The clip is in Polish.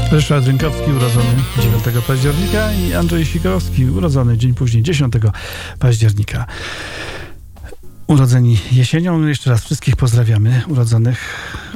Ryszard Rynkowski, urodzony 9 października i Andrzej Sikorowski, urodzony dzień później, 10 października. Urodzeni jesienią. Jeszcze raz wszystkich pozdrawiamy, urodzonych